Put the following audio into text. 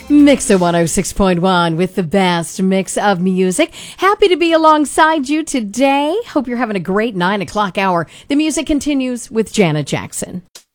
Mixer 106.1 with the best mix of music. Happy to be alongside you today. Hope you're having a great 9 o'clock hour. The music continues with Janet Jackson.